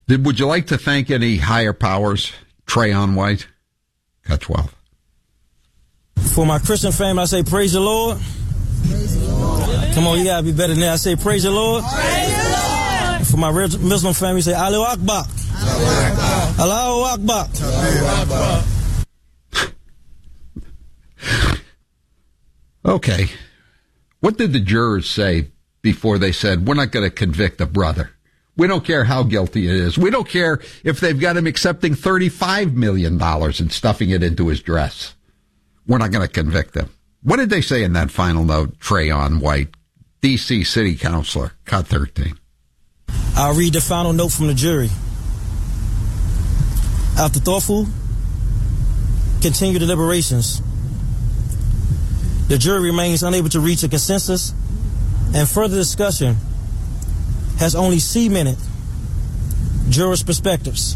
Would you like to thank any higher powers? Trayon White, cut 12. For my Christian family, I say praise the Lord. Praise the Lord. Come on, you gotta be better than that. I say praise the Lord. Praise the Lord. For my Muslim family, say Allahu Akbar. Allahu Akbar. Allahu Akbar. Okay. What did the jurors say before they said, we're not going to convict a brother? We don't care how guilty it is. We don't care if they've got him accepting $35 million and stuffing it into his dress. We're not going to convict him. What did they say in that final note, Trayon White, D.C. City Councilor, cut 13? I'll read the final note from the jury. After thoughtful, continued deliberations, the jury remains unable to reach a consensus, and further discussion has only cemented jurors' perspectives.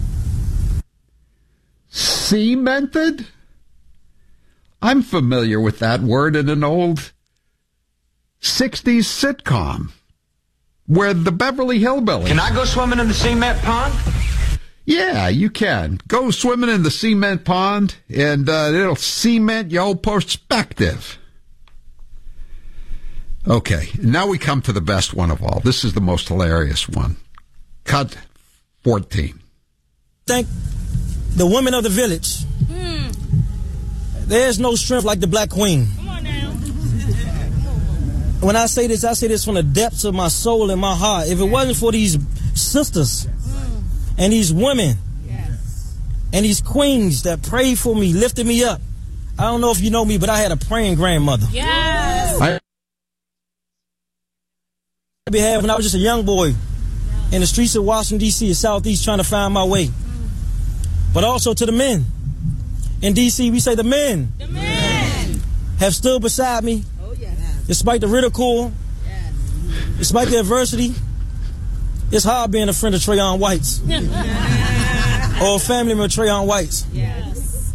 Cemented? I'm familiar with that word in an old 60s sitcom where the Beverly Hillbillies... Can I go swimming in the cement pond? Yeah, you can. Go swimming in the cement pond, and it'll cement your perspective. Okay, now we come to the best one of all. This is the most hilarious one. Cut 14. Thank the women of the village. There's no strength like the Black Queen. Come on now. When I say this from the depths of my soul and my heart. If it wasn't for these sisters and these women and these queens that prayed for me, lifted me up. I don't know if you know me, but I had a praying grandmother. Yes. When I was just a young boy in the streets of Washington, D.C. and Southeast trying to find my way. But also to the men. In D.C., we say the men have stood beside me despite the ridicule, despite the adversity. It's hard being a friend of Trayon White's or a family member of Trayon White's. Yes.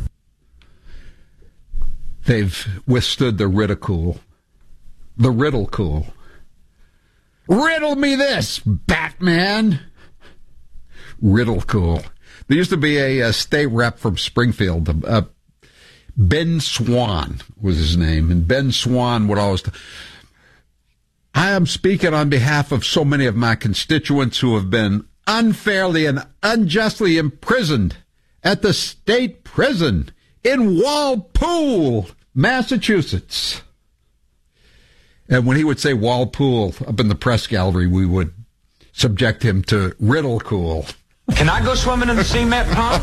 They've withstood the ridicule, the riddle-cool. Riddle me this, Batman. Riddle-cool. There used to be a state rep from Springfield, Ben Swan was his name, and Ben Swan would always... I am speaking on behalf of so many of my constituents who have been unfairly and unjustly imprisoned at the state prison in Walpole, Massachusetts. And when he would say Walpole up in the press gallery, we would subject him to ridicule. Can I go swimming in the cement pond?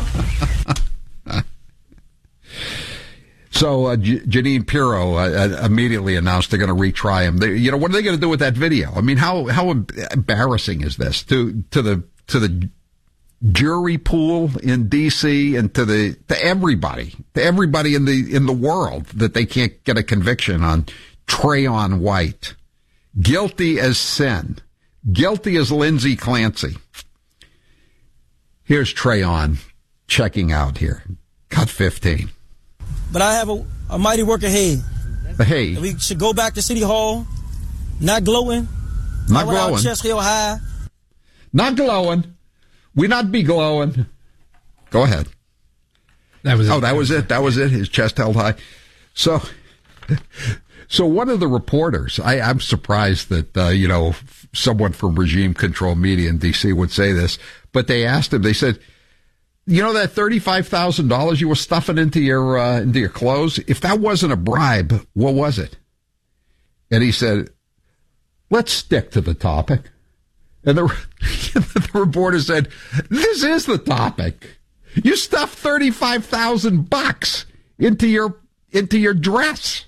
So Jeanine Pirro immediately announced they're going to retry him. What are they going to do with that video? I mean, how embarrassing is this to the jury pool in D.C. and to everybody in the world that they can't get a conviction on Trayon White, guilty as sin, guilty as Lindsay Clancy. Here's Trayon checking out here. Cut 15. But I have a mighty work ahead. Hey. We should go back to City Hall, not glowing. Not glowing. Chest held high. Not glowing. We not be glowing. Go ahead. That was it. Oh, that was it. His chest held high. So one of the reporters, I'm surprised that, someone from regime control media in D.C. would say this, but they asked him, they said, that $35,000 you were stuffing into your clothes, if that wasn't a bribe, what was it? And he said, let's stick to the topic. And the reporter said, this is the topic. You stuffed $35,000 into your dress.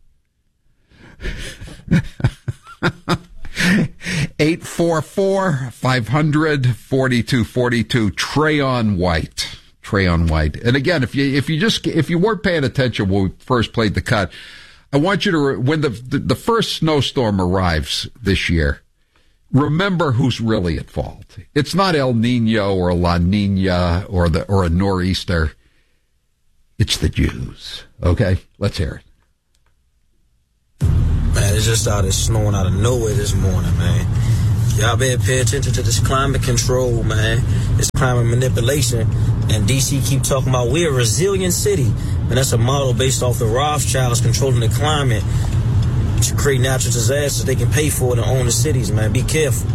844-500-4242. Trayon White. And again, if you weren't paying attention when we first played the cut, I want you to, when the first snowstorm arrives this year, remember who's really at fault. It's not El Nino or La Nina or a nor'easter. It's the Jews. Okay, let's hear it. Man, it just started snowing out of nowhere this morning, man. Y'all better pay attention to this climate control, man. This climate manipulation. And D.C. keep talking about we're a resilient city. And that's a model based off the Rothschilds controlling the climate to create natural disasters they can pay for it and own the cities, man. Be careful.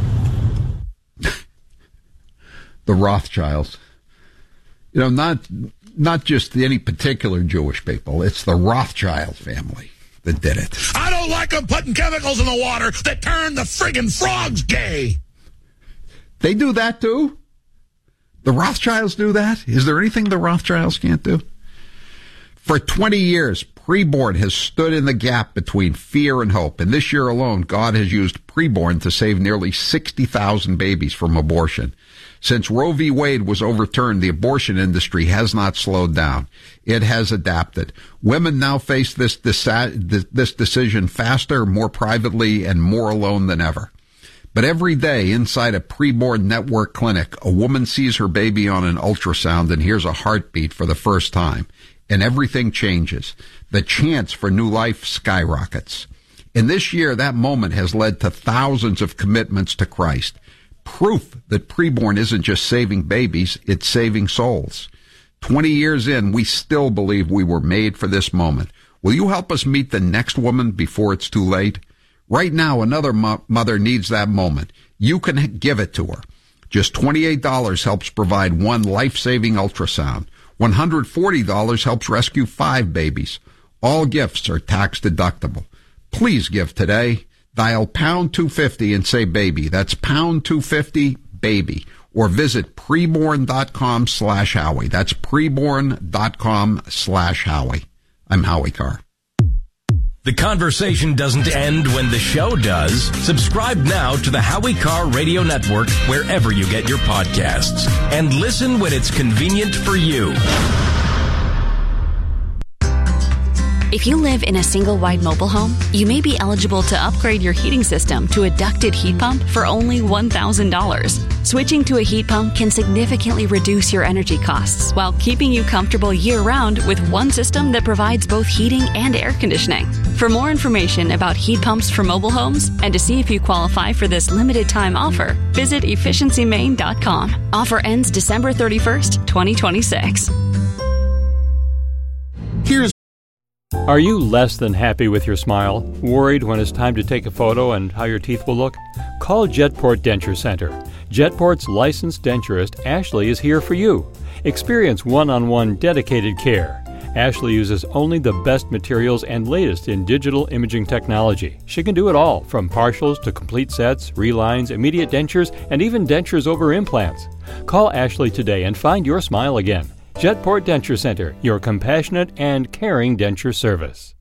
The Rothschilds. You know, not just any particular Jewish people. It's the Rothschild family that did it. I don't like them putting chemicals in the water that turn the friggin' frogs gay. They do that too? The Rothschilds do that? Is there anything the Rothschilds can't do? For 20 years, preborn has stood in the gap between fear and hope. And this year alone, God has used preborn to save nearly 60,000 babies from abortion. Since Roe v. Wade was overturned, the abortion industry has not slowed down. It has adapted. Women now face this decision faster, more privately, and more alone than ever. But every day inside a preborn network clinic, a woman sees her baby on an ultrasound and hears a heartbeat for the first time. And everything changes. The chance for new life skyrockets. In this year, that moment has led to thousands of commitments to Christ. Proof that preborn isn't just saving babies, it's saving souls. 20 years in, we still believe we were made for this moment. Will you help us meet the next woman before it's too late? Right now, another mother needs that moment. You can give it to her. Just $28 helps provide one life-saving ultrasound. $140 helps rescue 5 babies. All gifts are tax deductible. Please give today. Dial pound 250 and say baby. That's pound 250 baby. Or visit preborn.com/Howie. That's preborn.com/Howie. I'm Howie Carr. The conversation doesn't end when the show does. Subscribe now to the Howie Carr Radio Network wherever you get your podcasts. And listen when it's convenient for you. If you live in a single-wide mobile home, you may be eligible to upgrade your heating system to a ducted heat pump for only $1,000. Switching to a heat pump can significantly reduce your energy costs while keeping you comfortable year-round with one system that provides both heating and air conditioning. For more information about heat pumps for mobile homes and to see if you qualify for this limited-time offer, visit efficiencymaine.com. Offer ends December 31st, 2026. Are you less than happy with your smile? Worried when it's time to take a photo and how your teeth will look? Call Jetport Denture Center. Jetport's licensed denturist, Ashley, is here for you. Experience one-on-one dedicated care. Ashley uses only the best materials and latest in digital imaging technology. She can do it all, from partials to complete sets, relines, immediate dentures, and even dentures over implants. Call Ashley today and find your smile again. Jetport Denture Center, your compassionate and caring denture service.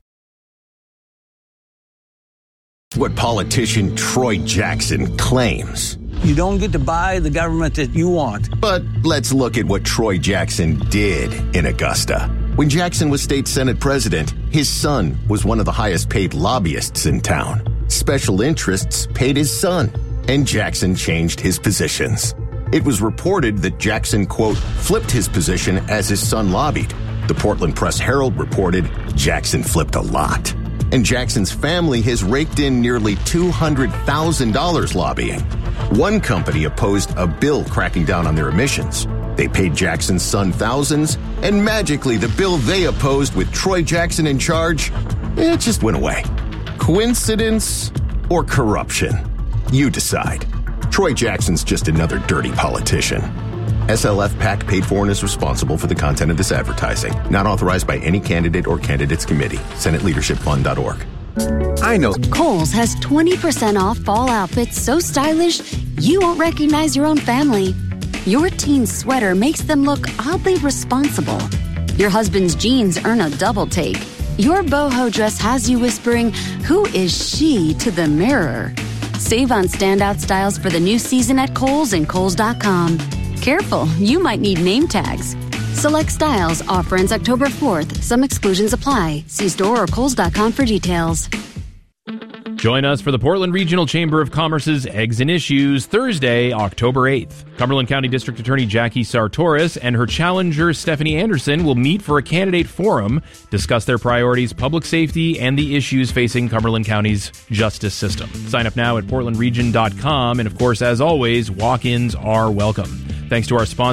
What politician Troy Jackson claims. You don't get to buy the government that you want. But let's look at what Troy Jackson did in Augusta. When Jackson was state Senate president, his son was one of the highest paid lobbyists in town. Special interests paid his son, and Jackson changed his positions. It was reported that Jackson, quote, flipped his position as his son lobbied. The Portland Press-Herald reported Jackson flipped a lot. And Jackson's family has raked in nearly $200,000 lobbying. One company opposed a bill cracking down on their emissions. They paid Jackson's son thousands, and magically the bill they opposed with Troy Jackson in charge, it just went away. Coincidence or corruption? You decide. Troy Jackson's just another dirty politician. SLF PAC paid for and is responsible for the content of this advertising. Not authorized by any candidate or candidates committee. SenateLeadershipFund.org. I know. Kohl's has 20% off fall outfits so stylish you won't recognize your own family. Your teen's sweater makes them look oddly responsible. Your husband's jeans earn a double take. Your boho dress has you whispering, "Who is she?" to the mirror. Save on standout styles for the new season at Kohl's and Kohl's.com. Careful, you might need name tags. Select styles. Offer ends October 4th. Some exclusions apply. See store or Kohl's.com for details. Join us for the Portland Regional Chamber of Commerce's Eggs and Issues Thursday, October 8th. Cumberland County District Attorney Jackie Sartoris and her challenger Stephanie Anderson will meet for a candidate forum, discuss their priorities, public safety, and the issues facing Cumberland County's justice system. Sign up now at portlandregion.com, and of course, as always, walk-ins are welcome. Thanks to our sponsor,